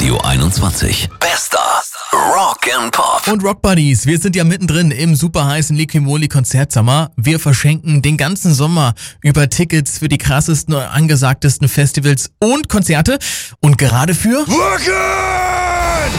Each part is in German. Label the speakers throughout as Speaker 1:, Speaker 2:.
Speaker 1: Radio 21. Bester Rock and Pop.
Speaker 2: Und Rock Buddies, wir sind ja mittendrin im super heißen Liquimoli Konzertsommer. Wir verschenken den ganzen Sommer über Tickets für die krassesten und angesagtesten Festivals und Konzerte. Und gerade für
Speaker 3: Wacken!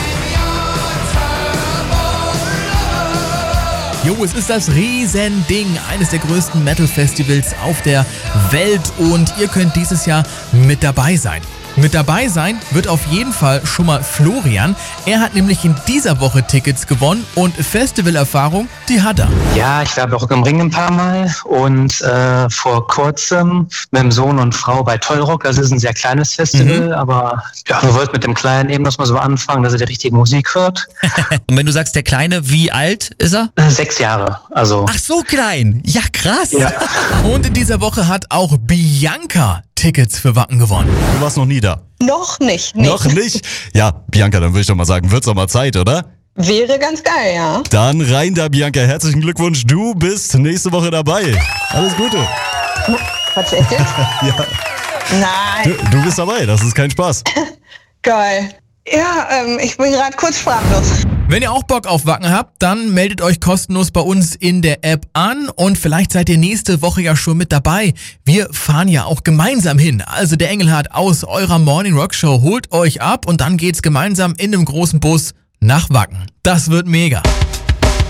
Speaker 2: Jo, es ist das Riesending, eines der größten Metal-Festivals auf der Welt und ihr könnt dieses Jahr mit dabei sein. Mit dabei sein wird auf jeden Fall schon mal Florian. Er hat nämlich in dieser Woche Tickets gewonnen und Festivalerfahrung, die hat er.
Speaker 4: Ja, ich war bei Rock am Ring ein paar Mal und vor kurzem mit dem Sohn und Frau bei Tollrock. Das ist ein sehr kleines Festival, aber ja, wir wollten mit dem Kleinen eben noch mal so anfangen, dass er die richtige Musik hört.
Speaker 3: Und wenn du sagst, der Kleine, wie alt ist er?
Speaker 4: 6 Jahre, also.
Speaker 3: Ach, so klein. Ja, krass.
Speaker 4: Ja.
Speaker 2: Und in dieser Woche hat auch Bianca Tickets für Wacken gewonnen.
Speaker 5: Du warst noch nie da.
Speaker 6: Noch nicht. Nee.
Speaker 5: Noch nicht? Ja, Bianca, dann würde ich doch mal sagen, wird's doch mal Zeit, oder?
Speaker 6: Wäre ganz geil, ja.
Speaker 5: Dann rein da, Bianca. Herzlichen Glückwunsch. Du bist nächste Woche dabei. Alles Gute.
Speaker 6: Quatsch, echt jetzt?
Speaker 5: Ja.
Speaker 6: Nein.
Speaker 5: Du bist dabei. Das ist kein Spaß.
Speaker 6: Geil. Ja, ich bin gerade kurz sprachlos.
Speaker 2: Wenn ihr auch Bock auf Wacken habt, dann meldet euch kostenlos bei uns in der App an und vielleicht seid ihr nächste Woche ja schon mit dabei. Wir fahren ja auch gemeinsam hin. Also der Engelhardt aus eurer Morning Rock Show holt euch ab und dann geht's gemeinsam in einem großen Bus nach Wacken. Das wird mega.